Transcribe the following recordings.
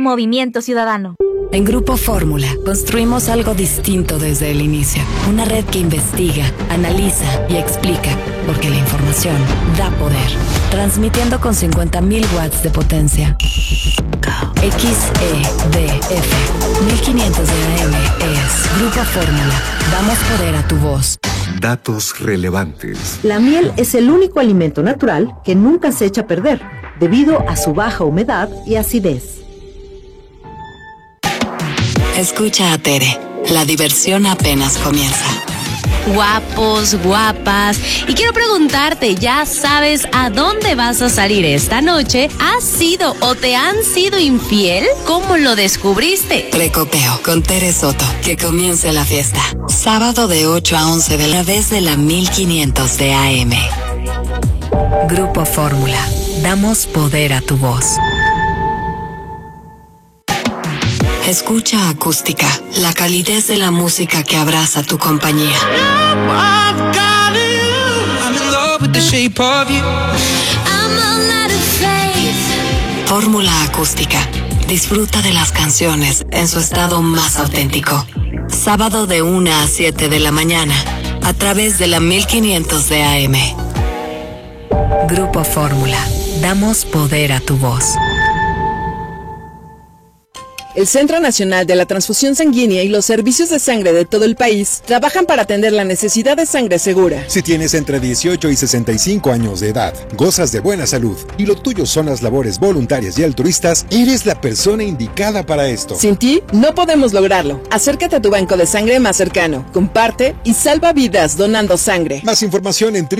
Movimiento Ciudadano. En Grupo Fórmula construimos algo distinto desde el inicio. Una red que investiga, analiza y explica, porque la información da poder. Transmitiendo con 50.000 watts de potencia. XEDF 1500 de AM es Grupo Fórmula. Damos poder a tu voz. Datos relevantes. La miel es el único alimento natural que nunca se echa a perder, debido a su baja humedad y acidez. Escucha a Tere. La diversión apenas comienza. Guapos, guapas. Y quiero preguntarte, ¿ya sabes a dónde vas a salir esta noche? ¿Has sido o te han sido infiel? ¿Cómo lo descubriste? Precopeo con Tere Soto. Que comience la fiesta. Sábado de 8 a 11 de la vez de la 1500 de AM. Grupo Fórmula. Damos poder a tu voz. Escucha Acústica, la calidez de la música que abraza tu compañía. Fórmula Acústica. Disfruta de las canciones en su estado más auténtico. Sábado de 1 a 7 de la mañana, a través de la 1500 de AM. Grupo Fórmula. Damos poder a tu voz. El Centro Nacional de la Transfusión Sanguínea y los servicios de sangre de todo el país trabajan para atender la necesidad de sangre segura. Si tienes entre 18 y 65 años de edad, gozas de buena salud y lo tuyo son las labores voluntarias y altruistas, eres la persona indicada para esto. Sin ti, no podemos lograrlo. Acércate a tu banco de sangre más cercano, comparte y salva vidas donando sangre. Más información en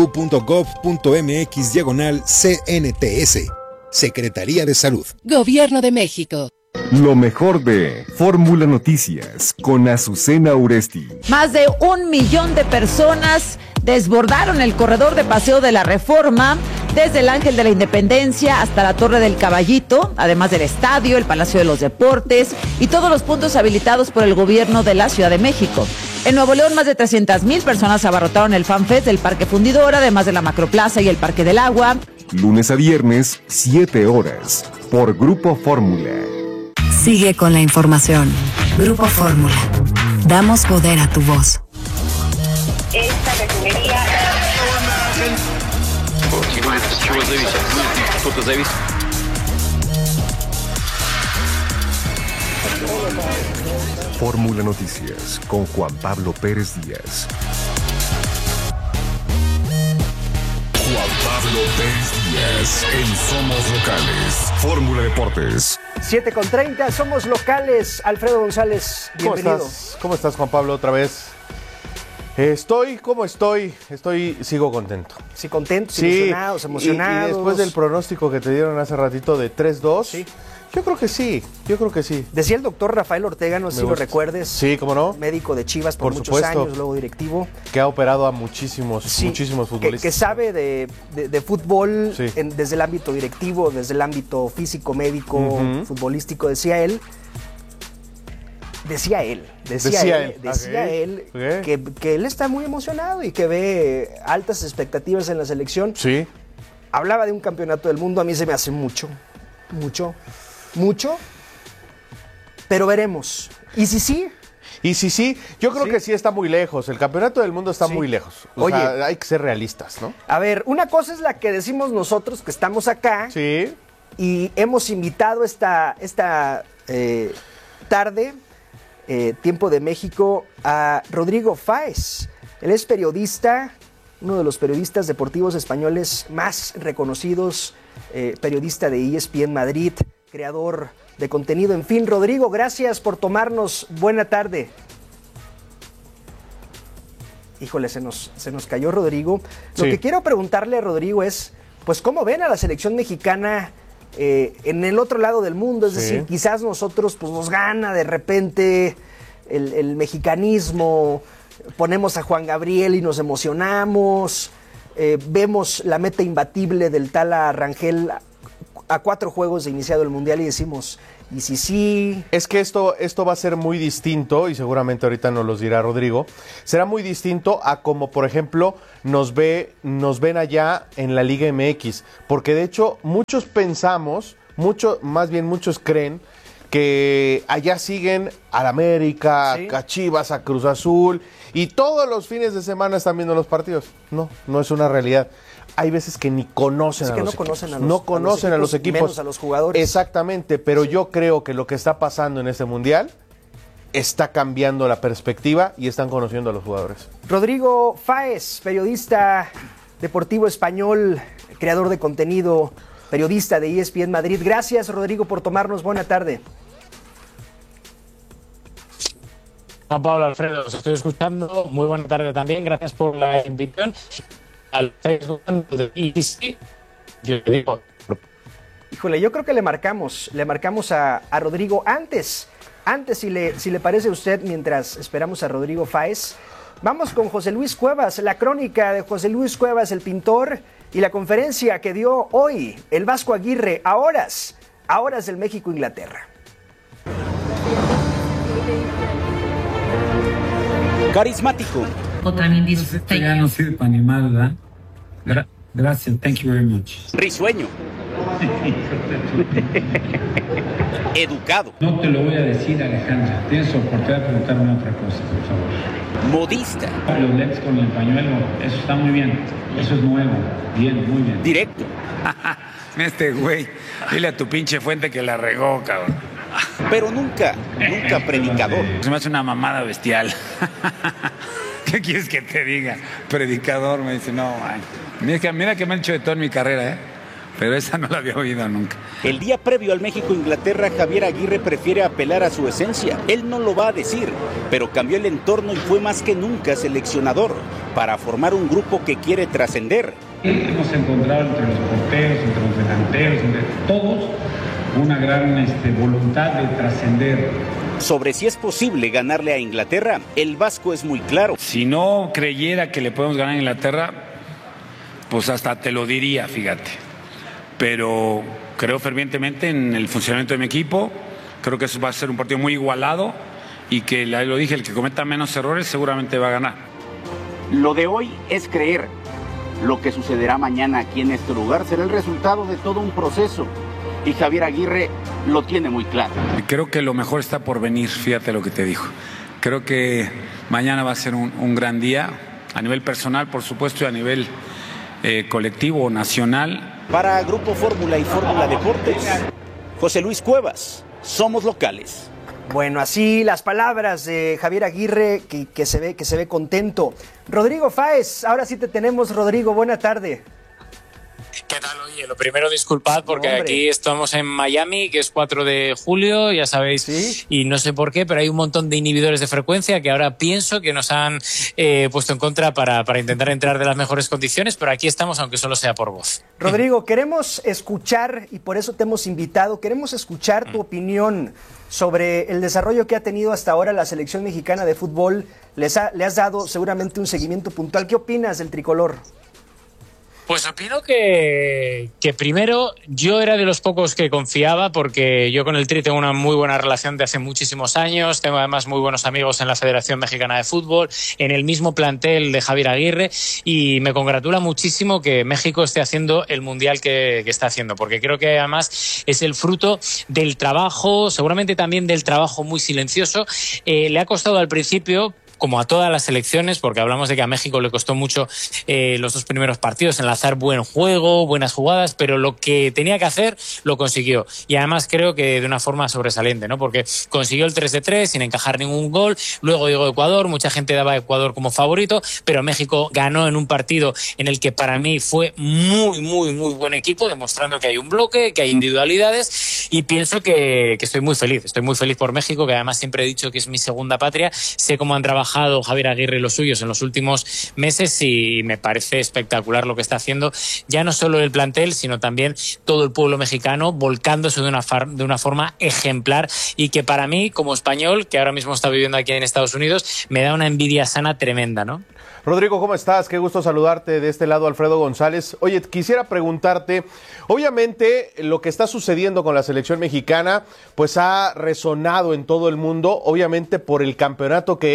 www.gov.mx/CNTS. Secretaría de Salud. Gobierno de México. Lo mejor de Fórmula Noticias con Azucena Uresti. Más de 1 millón de personas desbordaron el corredor de Paseo de la Reforma, desde el Ángel de la Independencia hasta la Torre del Caballito, además del estadio, el Palacio de los Deportes y todos los puntos habilitados por el gobierno de la Ciudad de México. En Nuevo León, más de 300,000 personas abarrotaron el FanFest del Parque Fundidor, además de la Macroplaza y el Parque del Agua. Lunes a viernes, 7 horas, por Grupo Fórmula. Sigue con la información. Grupo Fórmula. Damos poder a tu voz. Esta refinería... Fórmula Noticias con Juan Pablo Pérez Díaz. Juan Pablo Pérez Díaz en Somos Locales. Fórmula Deportes. 7:30, Somos Locales. Alfredo González, bienvenido. ¿Cómo estás, Juan Pablo, otra vez? Sigo contento. Sí, contentos, ilusionados, emocionados. Y después del pronóstico que te dieron hace ratito de 3-2, sí. Yo creo que sí. Decía el doctor Rafael Ortega, no sé si lo recuerdes. Sí, ¿cómo no? Médico de Chivas por muchos supuesto. años, luego directivo. Que ha operado a muchísimos futbolistas. Que sabe de fútbol desde el ámbito directivo, desde el ámbito físico, médico, futbolístico, decía él que él está muy emocionado y que ve altas expectativas en la selección. Sí. Hablaba de un campeonato del mundo, a mí se me hace mucho, pero veremos. ¿Y si sí? Yo creo que sí está muy lejos. El campeonato del mundo está muy lejos. Oye, hay que ser realistas, ¿no? A ver, una cosa es la que decimos nosotros que estamos acá. Sí. Y hemos invitado esta tarde, Tiempo de México, a Rodrigo Fáez. Él es periodista, uno de los periodistas deportivos españoles más reconocidos, periodista de ESPN Madrid, creador de contenido. En fin, Rodrigo, gracias por tomarnos. Buena tarde. Híjole, se nos cayó Rodrigo. Lo que quiero preguntarle a Rodrigo es, pues, ¿cómo ven a la selección mexicana en el otro lado del mundo? Es decir, quizás nosotros pues nos gana de repente el mexicanismo, ponemos a Juan Gabriel y nos emocionamos, vemos la meta imbatible del Tala Rangel a 4 juegos de iniciado el Mundial y decimos, ¿y si sí? Es que esto va a ser muy distinto, y seguramente ahorita nos los dirá Rodrigo, será muy distinto a como, por ejemplo, nos ven allá en la Liga MX, porque de hecho muchos pensamos muchos creen que allá siguen al América, ¿Sí? a Chivas, a Cruz Azul, y todos los fines de semana están viendo los partidos. No es una realidad. Hay veces que ni conocen a los equipos. No conocen a los equipos. Menos a los jugadores. Exactamente, pero yo creo que lo que está pasando en este Mundial está cambiando la perspectiva y están conociendo a los jugadores. Rodrigo Fáez, periodista deportivo español, creador de contenido, periodista de ESPN Madrid. Gracias, Rodrigo, por tomarnos. Buena tarde. Juan Pablo, Alfredo, os estoy escuchando. Muy buena tarde también. Gracias por la invitación. Al Facebook de ETC, yo le digo. Híjole, yo creo que le marcamos a Rodrigo antes, si le parece a usted, mientras esperamos a Rodrigo Fáez. Vamos con José Luis Cuevas, la crónica de José Luis Cuevas, el pintor, y la conferencia que dio hoy el Vasco Aguirre a horas del México-Inglaterra. Carismático. También dice, esto ya no sirve para animal, ¿verdad? Gracias, thank you very much. Risueño. Educado. No te lo voy a decir, Alejandra. Tienes oportunidad de preguntarme otra cosa, por favor. Modista. Los leds con el pañuelo, eso está muy bien. Eso es nuevo. Bien, muy bien. Directo. Este güey, dile a tu pinche fuente que la regó, cabrón. Pero nunca predicador. Se me hace una mamada bestial. ¿Qué quieres que te diga? Predicador, me dice, no, man. Mira que me han hecho de todo en mi carrera, pero esa no la había oído nunca. El día previo al México-Inglaterra, Javier Aguirre prefiere apelar a su esencia. Él no lo va a decir, pero cambió el entorno y fue más que nunca seleccionador para formar un grupo que quiere trascender. Hemos encontrado entre los porteros, entre los delanteros, entre todos, una gran voluntad de trascender. Sobre si es posible ganarle a Inglaterra, el Vasco es muy claro. Si no creyera que le podemos ganar a Inglaterra, pues hasta te lo diría, fíjate. Pero creo fervientemente en el funcionamiento de mi equipo. Creo que eso va a ser un partido muy igualado y que, lo dije, el que cometa menos errores seguramente va a ganar. Lo de hoy es creer. Lo que sucederá mañana aquí en este lugar será el resultado de todo un proceso. Y Javier Aguirre lo tiene muy claro. Creo que lo mejor está por venir, fíjate lo que te dijo. Creo que mañana va a ser un gran día, a nivel personal, por supuesto, y a nivel colectivo o nacional. Para Grupo Fórmula y Fórmula Deportes, José Luis Cuevas, somos locales. Bueno, así las palabras de Javier Aguirre, que se ve contento. Rodrigo Fáez, ahora sí te tenemos, Rodrigo, buena tarde. ¿Qué tal? Oye, lo primero disculpad porque aquí estamos en Miami, que es 4 de julio, ya sabéis, ¿sí? Y no sé por qué, pero hay un montón de inhibidores de frecuencia que ahora pienso que nos han puesto en contra para intentar entrar de las mejores condiciones, pero aquí estamos, aunque solo sea por voz. Rodrigo, queremos escuchar, y por eso te hemos invitado, queremos escuchar tu opinión sobre el desarrollo que ha tenido hasta ahora la selección mexicana de fútbol. Le has dado seguramente un seguimiento puntual. ¿Qué opinas del tricolor? Pues opino que primero yo era de los pocos que confiaba, porque yo con el Tri tengo una muy buena relación de hace muchísimos años, tengo además muy buenos amigos en la Federación Mexicana de Fútbol, en el mismo plantel de Javier Aguirre, y me congratula muchísimo que México esté haciendo el Mundial que está haciendo, porque creo que además es el fruto del trabajo, seguramente también del trabajo muy silencioso. Le ha costado al principio, como a todas las selecciones, porque hablamos de que a México le costó mucho los 2 primeros partidos, enlazar buen juego, buenas jugadas, pero lo que tenía que hacer lo consiguió. Y además creo que de una forma sobresaliente, ¿no? Porque consiguió el 3-3 sin encajar ningún gol. Luego llegó Ecuador, mucha gente daba a Ecuador como favorito, pero México ganó en un partido en el que para mí fue muy, muy, muy buen equipo, demostrando que hay un bloque, que hay individualidades, y pienso que estoy muy feliz. Estoy muy feliz por México, que además siempre he dicho que es mi segunda patria. Sé cómo han trabajado Javier Aguirre y los suyos en los últimos meses y me parece espectacular lo que está haciendo, ya no solo el plantel, sino también todo el pueblo mexicano volcándose de una forma ejemplar, y que para mí, como español, que ahora mismo está viviendo aquí en Estados Unidos, me da una envidia sana tremenda, ¿no? Rodrigo, ¿cómo estás? Qué gusto saludarte de este lado, Alfredo González. Oye, quisiera preguntarte, obviamente lo que está sucediendo con la selección mexicana, pues ha resonado en todo el mundo, obviamente por el campeonato que es,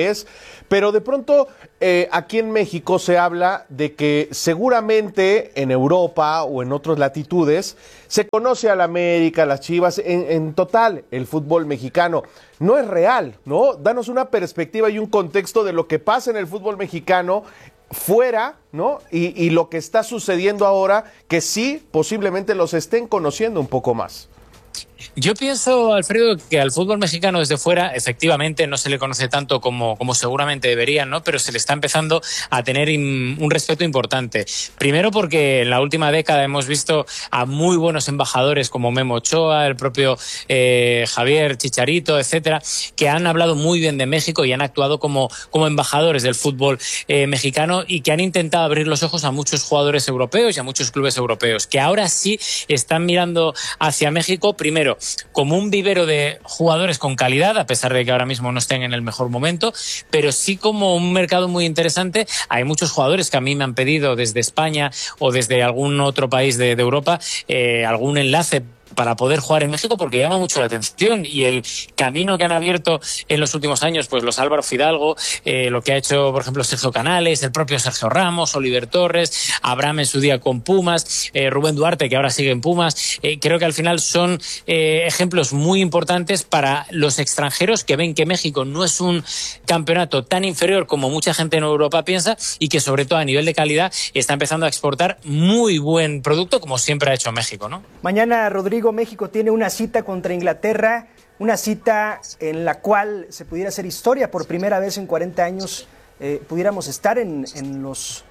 Pero de pronto aquí en México se habla de que seguramente en Europa o en otras latitudes se conoce al América, a las Chivas, en total el fútbol mexicano. No es real, ¿no? Danos una perspectiva y un contexto de lo que pasa en el fútbol mexicano fuera, ¿no? Y lo que está sucediendo ahora, que sí, posiblemente los estén conociendo un poco más. Yo pienso, Alfredo, que al fútbol mexicano desde fuera efectivamente no se le conoce tanto como seguramente deberían, ¿no? Pero se le está empezando a tener un respeto importante. Primero porque en la última década hemos visto a muy buenos embajadores como Memo Ochoa, el propio Javier Chicharito, etcétera, que han hablado muy bien de México y han actuado como embajadores del fútbol mexicano y que han intentado abrir los ojos a muchos jugadores europeos y a muchos clubes europeos, que ahora sí están mirando hacia México, primero, como un vivero de jugadores con calidad, a pesar de que ahora mismo no estén en el mejor momento, pero sí como un mercado muy interesante. Hay muchos jugadores que a mí me han pedido desde España o desde algún otro país de Europa algún enlace para poder jugar en México, porque llama mucho la atención, y el camino que han abierto en los últimos años, pues los Álvaro Fidalgo, lo que ha hecho, por ejemplo, Sergio Canales, el propio Sergio Ramos, Oliver Torres, Abraham en su día con Pumas, Rubén Duarte, que ahora sigue en Pumas, creo que al final son ejemplos muy importantes para los extranjeros que ven que México no es un campeonato tan inferior como mucha gente en Europa piensa, y que sobre todo a nivel de calidad está empezando a exportar muy buen producto, como siempre ha hecho México, ¿no? Mañana, Rodrigo, México tiene una cita contra Inglaterra, una cita en la cual se pudiera hacer historia. Por primera vez en 40 años pudiéramos estar en los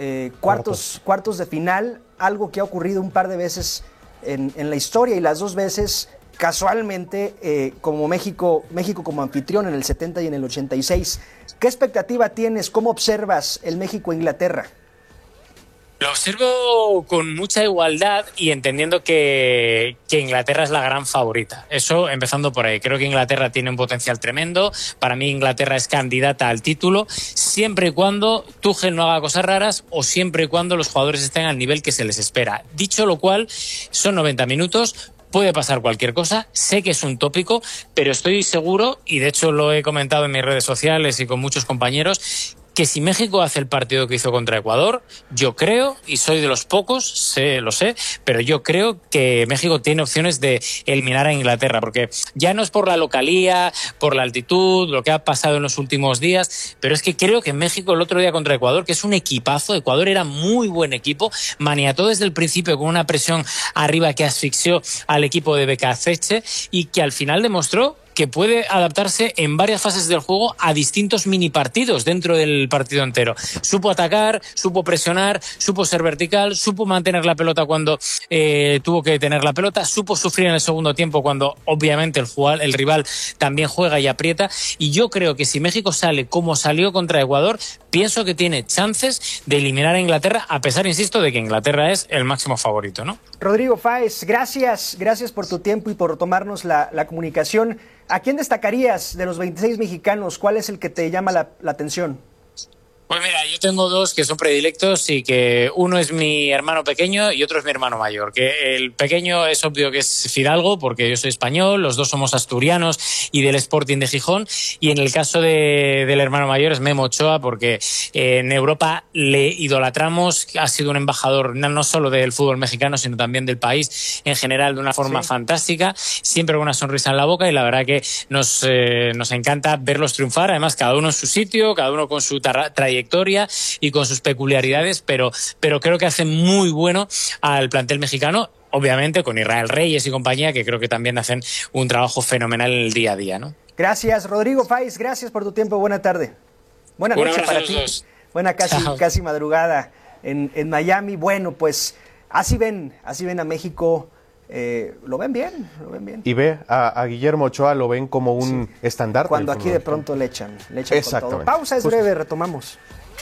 cuartos de final, algo que ha ocurrido un par de veces en la historia, y las dos veces casualmente como México como anfitrión en el 70 y en el 86. ¿Qué expectativa tienes? ¿Cómo observas el México-Inglaterra? Lo observo con mucha igualdad y entendiendo que Inglaterra es la gran favorita. Eso empezando por ahí. Creo que Inglaterra tiene un potencial tremendo. Para mí Inglaterra es candidata al título, siempre y cuando Tuchel no haga cosas raras o siempre y cuando los jugadores estén al nivel que se les espera. Dicho lo cual, son 90 minutos. Puede pasar cualquier cosa, sé que es un tópico, pero estoy seguro, y de hecho lo he comentado en mis redes sociales y con muchos compañeros, que si México hace el partido que hizo contra Ecuador, yo creo, y soy de los pocos, lo sé, pero yo creo que México tiene opciones de eliminar a Inglaterra, porque ya no es por la localía, por la altitud, lo que ha pasado en los últimos días, pero es que creo que México el otro día contra Ecuador, que es un equipazo, Ecuador era muy buen equipo, maniató desde el principio con una presión arriba que asfixió al equipo de Becasseche y que al final demostró que puede adaptarse en varias fases del juego a distintos mini partidos dentro del partido entero. Supo atacar, supo presionar, supo ser vertical, supo mantener la pelota cuando tuvo que tener la pelota, supo sufrir en el segundo tiempo cuando obviamente el rival también juega y aprieta, y yo creo que si México sale como salió contra Ecuador, pienso que tiene chances de eliminar a Inglaterra, a pesar, insisto, de que Inglaterra es el máximo favorito, ¿no? Rodrigo Fáez, gracias por tu tiempo y por tomarnos la comunicación. ¿A quién destacarías de los 26 mexicanos? ¿Cuál es el que te llama la atención? Pues mira, yo tengo dos que son predilectos y que uno es mi hermano pequeño y otro es mi hermano mayor. Que el pequeño es obvio que es Fidalgo porque yo soy español, los dos somos asturianos y del Sporting de Gijón, y en el caso del hermano mayor es Memo Ochoa porque en Europa le idolatramos, ha sido un embajador no solo del fútbol mexicano sino también del país en general de una forma fantástica, siempre con una sonrisa en la boca, y la verdad que nos encanta verlos triunfar, además cada uno en su sitio, cada uno con su trayectoria y con sus peculiaridades, pero creo que hace muy bueno al plantel mexicano, obviamente con Israel Reyes y compañía, que creo que también hacen un trabajo fenomenal en el día a día, ¿no? Gracias, Rodrigo Fáez, gracias por tu tiempo, buena tarde. Buena noche para ti. Buena casi madrugada en Miami. Bueno, pues así ven a México. Lo ven bien. Y ve a Guillermo Ochoa, lo ven como un estandarte. Cuando aquí de pronto le echan con todo. Pausa, es breve, retomamos.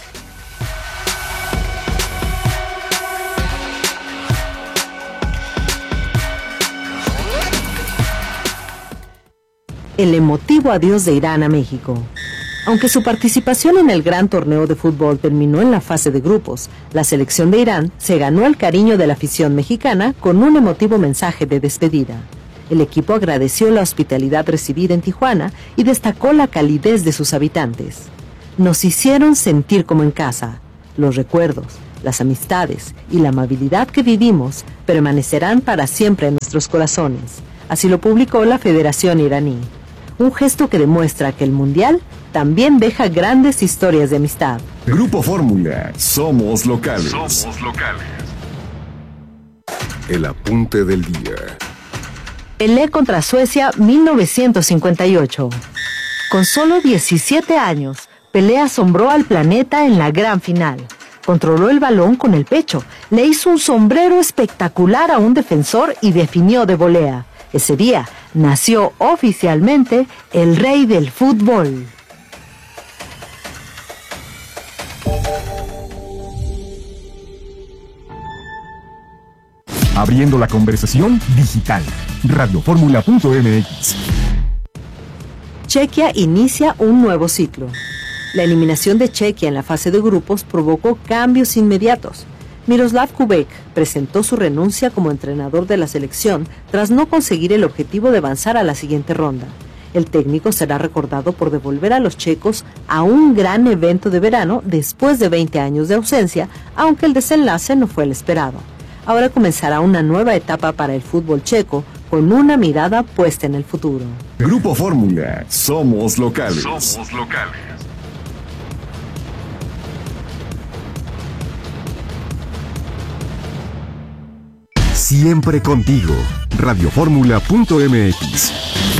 El emotivo adiós de Irán a México. Aunque su participación en el gran torneo de fútbol terminó en la fase de grupos, la selección de Irán se ganó el cariño de la afición mexicana con un emotivo mensaje de despedida. El equipo agradeció la hospitalidad recibida en Tijuana y destacó la calidez de sus habitantes. nos hicieron sentir como en casa. Los recuerdos, las amistades y la amabilidad que vivimos permanecerán para siempre en nuestros corazones. Así lo publicó la Federación Iraní. Un gesto que demuestra que el Mundial también deja grandes historias de amistad. Grupo Fórmula, somos locales. Somos locales. El apunte del día. Pelé contra Suecia 1958. Con solo 17 años, Pelé asombró al planeta en la gran final. Controló el balón con el pecho, le hizo un sombrero espectacular a un defensor y definió de volea. Ese día nació oficialmente el rey del fútbol. Abriendo la conversación digital. Radioformula.mx. Chequia inicia un nuevo ciclo. La eliminación de Chequia en la fase de grupos provocó cambios inmediatos. Miroslav Kubek presentó su renuncia como entrenador de la selección tras no conseguir el objetivo de avanzar a la siguiente ronda. El técnico será recordado por devolver a los checos a un gran evento de verano después de 20 años de ausencia, aunque el desenlace no fue el esperado. Ahora comenzará una nueva etapa para el fútbol checo con una mirada puesta en el futuro. Grupo Fórmula, somos locales. Somos locales. Siempre contigo. Radioformula.mx.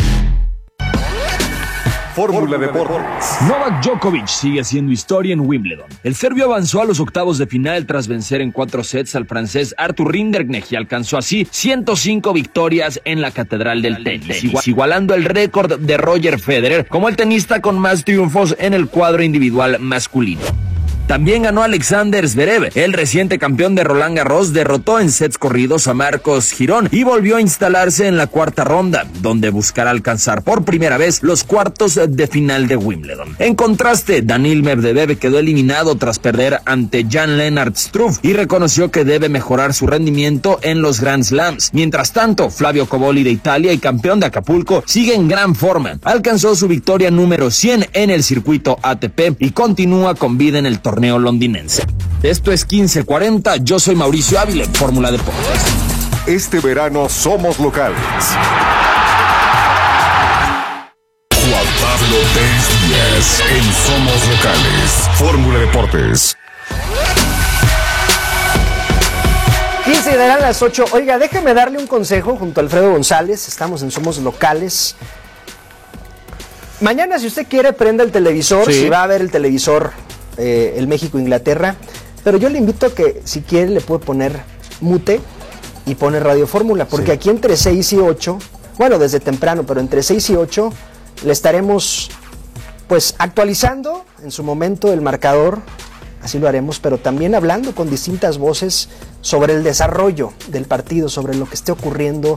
Fórmula Deportes. Novak Djokovic sigue haciendo historia en Wimbledon. El serbio avanzó a los octavos de final tras vencer en 4 sets al francés Arthur Rinderknecht y alcanzó así 105 victorias en la Catedral del Tenis, igualando el récord de Roger Federer como el tenista con más triunfos en el cuadro individual masculino. También ganó Alexander Zverev. El reciente campeón de Roland Garros derrotó en sets corridos a Marcos Girón y volvió a instalarse en la cuarta ronda, donde buscará alcanzar por primera vez los cuartos de final de Wimbledon. En contraste, Daniil Medvedev quedó eliminado tras perder ante Jan-Lennard Struff y reconoció que debe mejorar su rendimiento en los Grand Slams. Mientras tanto, Flavio Cobolli de Italia y campeón de Acapulco sigue en gran forma. Alcanzó su victoria número 100 en el circuito ATP y continúa con vida en el torneo londinense. Esto es 1540, yo soy Mauricio Ávila, Fórmula Deportes. Este verano somos locales. Juan Pablo Pérez Díaz en Somos Locales. Fórmula Deportes. 15 darán las 8. Oiga, déjeme darle un consejo junto a Alfredo González. Estamos en Somos Locales. Mañana, si usted quiere, prenda el televisor. Sí. Si va a ver el televisor, el México-Inglaterra. Pero yo le invito a que, si quiere, le puede poner mute y pone Radio Fórmula. Porque aquí entre 6 y 8, bueno, desde temprano, pero entre 6 y 8, le estaremos, pues, actualizando en su momento el marcador. Así lo haremos, pero también hablando con distintas voces sobre el desarrollo del partido, sobre lo que esté ocurriendo.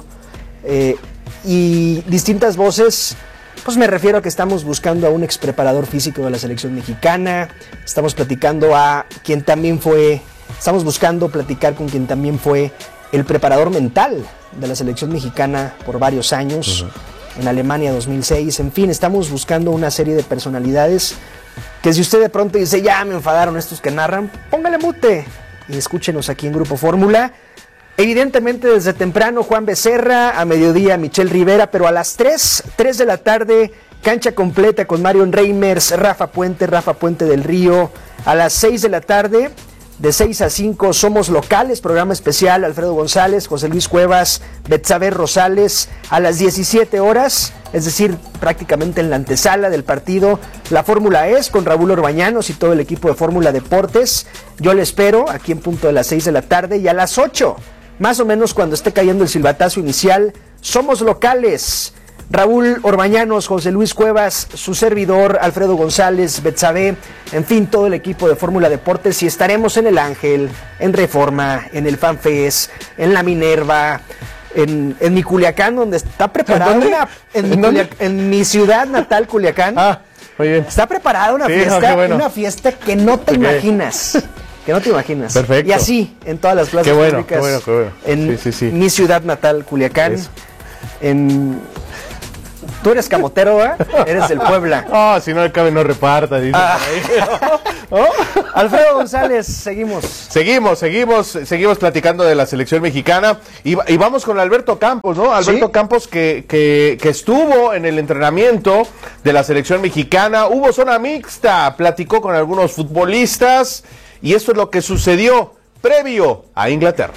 Y distintas voces, pues me refiero a que estamos buscando a un ex preparador físico de la selección mexicana, estamos platicando a quien también fue, estamos buscando platicar con quien también fue el preparador mental de la selección mexicana por varios años, en Alemania 2006, en fin, estamos buscando una serie de personalidades que si usted de pronto dice, ya me enfadaron estos que narran, póngale mute y escúchenos aquí en Grupo Fórmula. Evidentemente desde temprano Juan Becerra, a mediodía Michelle Rivera, pero a las 3 de la tarde, cancha completa con Marion Reimers, Rafa Puente del Río. A las 6 de la tarde, de 6 a 5, Somos Locales, programa especial, Alfredo González, José Luis Cuevas, Betsabe Rosales. A las 17 horas, es decir, prácticamente en la antesala del partido, la Fórmula E con Raúl Orbañanos y todo el equipo de Fórmula Deportes. Yo le espero aquí en punto de las 6 de la tarde y a las 8, más o menos cuando esté cayendo el silbatazo inicial, Somos Locales. Raúl Orbañanos, José Luis Cuevas, su servidor, Alfredo González, Betsabe, en fin, todo el equipo de Fórmula Deportes, y estaremos en el Ángel, en Reforma, en el FanFest, en la Minerva, en mi Culiacán, donde está preparada en mi ciudad natal, Culiacán. Muy bien. Está preparada una fiesta, bueno. Una fiesta que no te imaginas. Que no te imaginas. Perfecto. Y así, en todas las plazas públicas. Qué bueno. En mi ciudad natal, Culiacán. En Tú eres camotero, ¿eh? Eres del Puebla. Si no le cabe, no reparta, dice por ahí. Alfredo González, seguimos. Seguimos platicando de la selección mexicana y vamos con Alberto Campos, ¿no? Alberto Campos que estuvo en el entrenamiento de la selección mexicana. Hubo zona mixta, platicó con algunos futbolistas y esto es lo que sucedió previo a Inglaterra.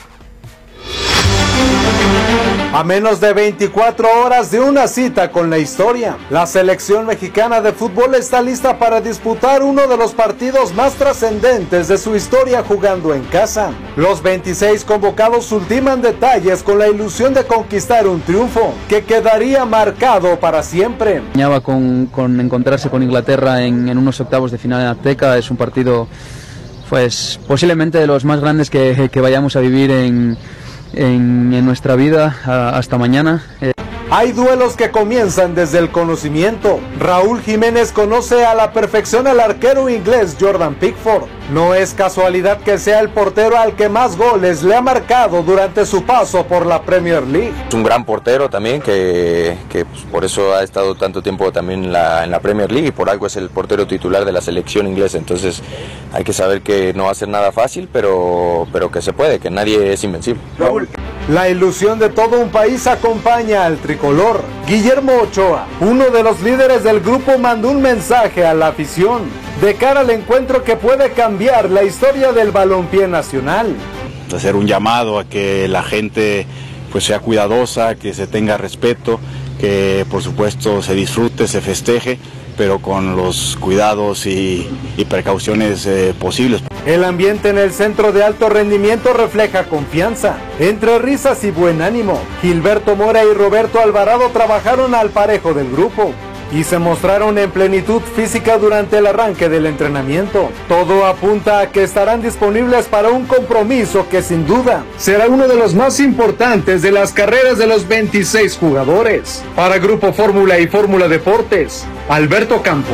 A menos de 24 horas de una cita con la historia, la selección mexicana de fútbol está lista para disputar uno de los partidos más trascendentes de su historia jugando en casa. Los 26 convocados ultiman detalles con la ilusión de conquistar un triunfo que quedaría marcado para siempre. Soñaba con encontrarse con Inglaterra en unos octavos de final en Azteca. Es un partido pues posiblemente de los más grandes que vayamos a vivir en nuestra vida hasta mañana. Hay duelos que comienzan desde el conocimiento. Raúl Jiménez conoce a la perfección al arquero inglés Jordan Pickford. No es casualidad que sea el portero al que más goles le ha marcado durante su paso por la Premier League. Es un gran portero también que pues, por eso ha estado tanto tiempo también en la Premier League y por algo es el portero titular de la selección inglesa. Entonces hay que saber que no va a ser nada fácil, pero que se puede, que nadie es invencible. Raúl. La ilusión de todo un país acompaña al tricolor. Guillermo Ochoa, uno de los líderes del grupo, mandó un mensaje a la afición de cara al encuentro que puede cambiar la historia del balompié nacional. Hacer un llamado a que la gente pues sea cuidadosa, que se tenga respeto, que por supuesto se disfrute, se festeje, pero con los cuidados y precauciones posibles. El ambiente en el centro de alto rendimiento refleja confianza, entre risas y buen ánimo. Gilberto Mora y Roberto Alvarado trabajaron al parejo del grupo y se mostraron en plenitud física durante el arranque del entrenamiento. Todo apunta a que estarán disponibles para un compromiso que sin duda será uno de los más importantes de las carreras de los 26 jugadores. Para Grupo Fórmula y Fórmula Deportes, Alberto Campos.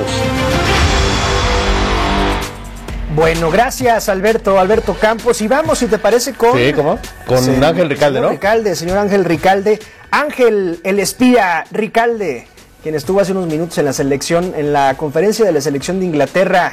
Bueno, gracias Alberto Campos. Y vamos, si te parece, con... Sí, ¿cómo? Con Ángel Ricalde, ¿no? Señor Ángel Ricalde. Ángel, el espía Ricalde, quien estuvo hace unos minutos en la selección, en la conferencia de la selección de Inglaterra.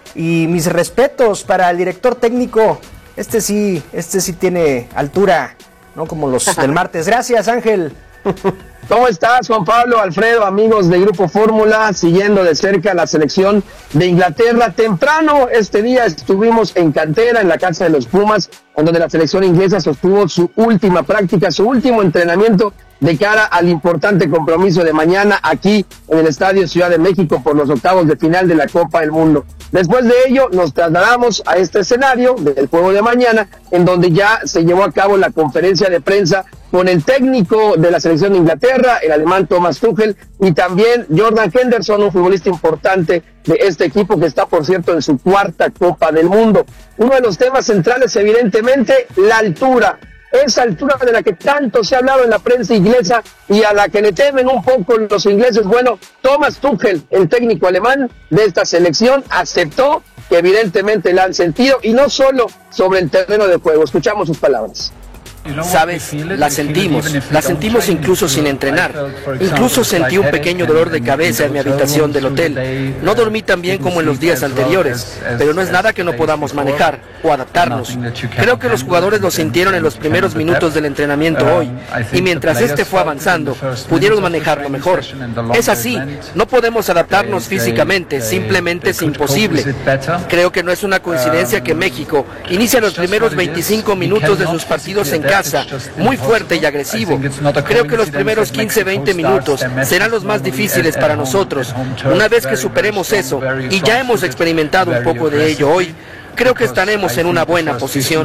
Y mis respetos para el director técnico. Este sí tiene altura, ¿no? Como los del martes. Gracias, Ángel. ¿Cómo estás, Juan Pablo, Alfredo, amigos de Grupo Fórmula, siguiendo de cerca la selección de Inglaterra? Temprano este día estuvimos en cantera, en la casa de los Pumas, donde la selección inglesa sostuvo su última práctica, su último entrenamiento de cara al importante compromiso de mañana aquí en el Estadio Ciudad de México por los octavos de final de la Copa del Mundo. Después de ello nos trasladamos a este escenario del juego de mañana, en donde ya se llevó a cabo la conferencia de prensa con el técnico de la selección de Inglaterra, el alemán Thomas Tuchel, y también Jordan Henderson, un futbolista importante de este equipo que está, por cierto, en su cuarta Copa del Mundo. Uno de los temas centrales, evidentemente, la altura. Esa altura de la que tanto se ha hablado en la prensa inglesa y a la que le temen un poco los ingleses. Bueno, Thomas Tuchel, el técnico alemán de esta selección, aceptó que evidentemente la han sentido, y no solo sobre el terreno de juego. Escuchamos sus palabras. Sabes, la sentimos incluso sin entrenar. Incluso sentí un pequeño dolor de cabeza en mi habitación del hotel. No dormí tan bien como en los días anteriores, pero no es nada que no podamos manejar o adaptarnos. Creo que los jugadores lo sintieron en los primeros minutos del entrenamiento hoy, y mientras este fue avanzando, pudieron manejarlo mejor. Es así, no podemos adaptarnos físicamente, simplemente es imposible. Creo que no es una coincidencia que México inicia los primeros 25 minutos de sus partidos en casa muy fuerte y agresivo. Creo que los primeros 15-20 minutos serán los más difíciles para nosotros. Una vez que superemos eso, y ya hemos experimentado un poco de ello hoy, creo que estaremos en una buena posición.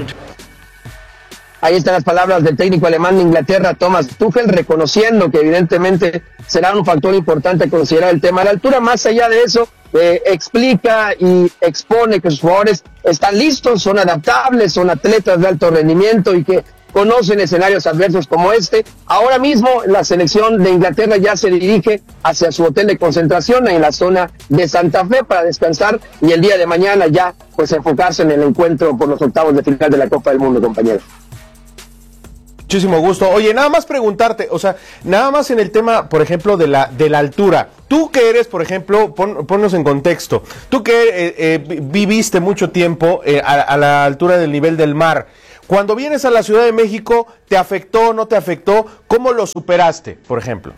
Ahí están las palabras del técnico alemán de Inglaterra, Thomas Tuchel, reconociendo que evidentemente será un factor importante a considerar el tema de la altura. Más allá de eso, explica y expone que sus jugadores están listos, son adaptables, son atletas de alto rendimiento y que conocen escenarios adversos como este. Ahora mismo la selección de Inglaterra ya se dirige hacia su hotel de concentración en la zona de Santa Fe para descansar, y el día de mañana ya pues enfocarse en el encuentro por los octavos de final de la Copa del Mundo, compañeros. Muchísimo gusto. Oye, nada más preguntarte, o sea, nada más en el tema, por ejemplo, de la altura. Tú que eres, por ejemplo, ponnos en contexto, tú que viviste mucho tiempo a la altura del nivel del mar, cuando vienes a la Ciudad de México, ¿te afectó, no te afectó? ¿Cómo lo superaste, por ejemplo?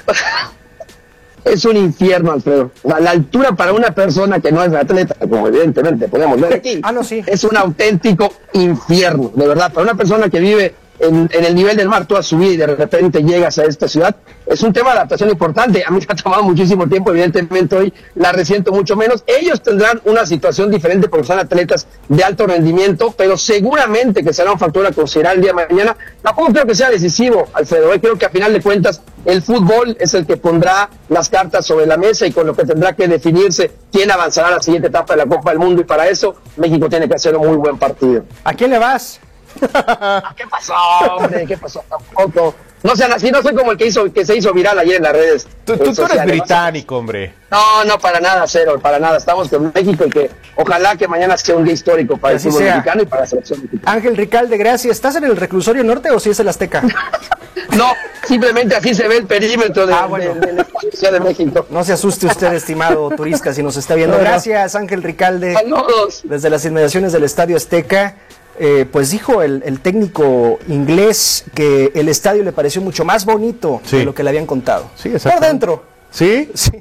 Es un infierno, Alfredo. La altura para una persona que no es atleta, como evidentemente podemos ver aquí, sí. Es un auténtico infierno, de verdad. Para una persona que vive en el nivel del mar toda su vida y de repente llegas a esta ciudad, es un tema de adaptación importante. A mí me ha tomado muchísimo tiempo, evidentemente hoy la resiento mucho menos. Ellos tendrán una situación diferente porque son atletas de alto rendimiento, pero seguramente que será un factor a considerar el día de mañana. Tampoco creo que sea decisivo, Alfredo. Creo que a final de cuentas el fútbol es el que pondrá las cartas sobre la mesa y con lo que tendrá que definirse quién avanzará a la siguiente etapa de la Copa del Mundo, y para eso México tiene que hacer un muy buen partido. ¿A quién le vas? ¿Qué pasó, hombre? ¿Qué pasó? Tampoco. No sean así, no soy como el que se hizo viral ayer en las redes. Tú eres británico, hombre. No, para nada, cero, para nada. Estamos con México y que ojalá que mañana sea un día histórico para el fútbol mexicano y para la selección mexicana. Ángel Ricalde, gracias. ¿Estás en el reclusorio norte o si es el Azteca? No, simplemente así se ve el perímetro de la Ciudad de México. No se asuste usted, estimado turista, si nos está viendo. Gracias, Ángel Ricalde. Saludos. Desde las inmediaciones del Estadio Azteca. Pues dijo el técnico inglés que el estadio le pareció mucho más bonito de lo que le habían contado. Sí, exacto. Por dentro. ¿Sí? Sí.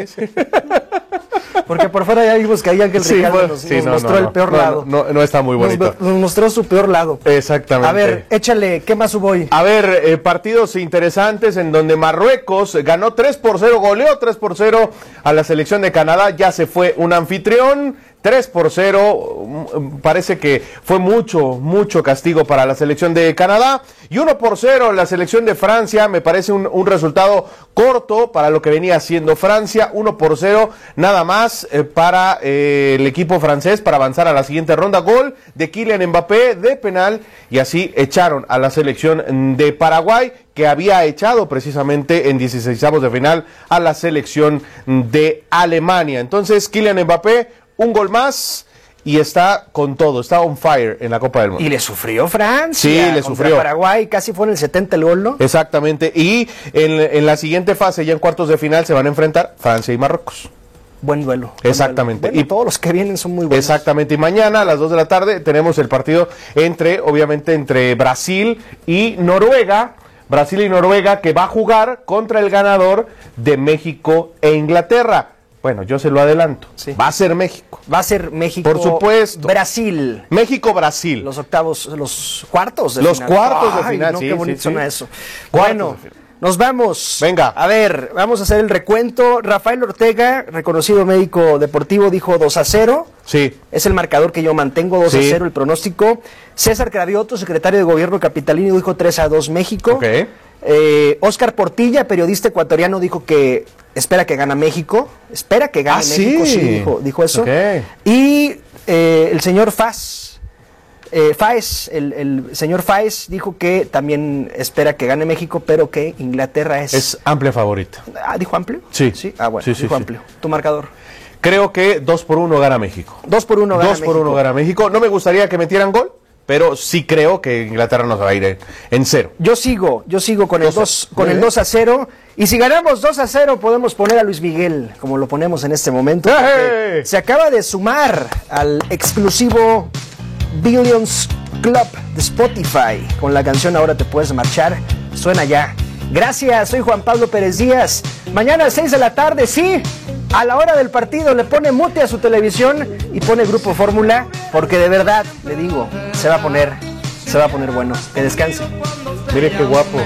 Porque por fuera ya vimos que ahí Ángel Ricalde nos mostró el peor lado. No está muy bonito. Nos mostró su peor lado. Exactamente. A ver, échale, ¿qué más hubo hoy? A ver, partidos interesantes en donde Marruecos ganó 3-0, goleó 3-0 a la selección de Canadá, ya se fue un anfitrión. 3-0, parece que fue mucho castigo para la selección de Canadá, y 1-0 la selección de Francia, me parece un resultado corto para lo que venía haciendo Francia, 1-0 nada más para el equipo francés para avanzar a la siguiente ronda, gol de Kylian Mbappé de penal, y así echaron a la selección de Paraguay, que había echado precisamente en 16avos de final a la selección de Alemania. Entonces Kylian Mbappé, un gol más y está con todo, está on fire en la Copa del Mundo. Y le sufrió Francia. Sí, le sufrió. Paraguay, casi fue en el 70 el gol, ¿no? Exactamente, y en la siguiente fase, ya en cuartos de final, se van a enfrentar Francia y Marruecos. Buen duelo. Exactamente. Bueno, y todos los que vienen son muy buenos. Exactamente, y mañana a las 2 de la tarde tenemos el partido entre Brasil y Noruega. Brasil y Noruega, que va a jugar contra el ganador de México e Inglaterra. Bueno, yo se lo adelanto. Sí. Va a ser México. Va a ser México. Por supuesto. Brasil. México-Brasil. Los octavos, los cuartos de final. Los cuartos de Ay, final, no, sí. Qué bonito sí, suena sí. eso. Bueno, nos vamos. Venga. A ver, vamos a hacer el recuento. Rafael Ortega, reconocido médico deportivo, dijo 2-0. Sí. Es el marcador que yo mantengo, 2-0 el pronóstico. César Cravioto, secretario de Gobierno capitalino, dijo 3-2 México. Ok. Oscar Portilla, periodista ecuatoriano, dijo que espera que gane México. Espera que gane México, sí, dijo eso. Okay. Y el señor Fáez, el señor Fáez dijo que también espera que gane México, pero que Inglaterra es amplia favorita. ¿Dijo amplio? Sí. ¿Sí? Ah, bueno, sí, dijo amplio. ¿Tu marcador? Creo que 2-1 gana México. 2-1 gana México. 2-1 gana México. No me gustaría que metieran gol, pero sí creo que Inglaterra nos va a ir en 0. Yo sigo con el 2-0. Y si ganamos 2-0, podemos poner a Luis Miguel, como lo ponemos en este momento. Se acaba de sumar al exclusivo Billions Club de Spotify con la canción Ahora te puedes marchar. Suena ya. Gracias, soy Juan Pablo Pérez Díaz. Mañana a las 6 de la tarde, sí, a la hora del partido le pone mute a su televisión y pone Grupo Fórmula, porque de verdad, le digo, se va a poner bueno. Que descanse. Mire qué guapo.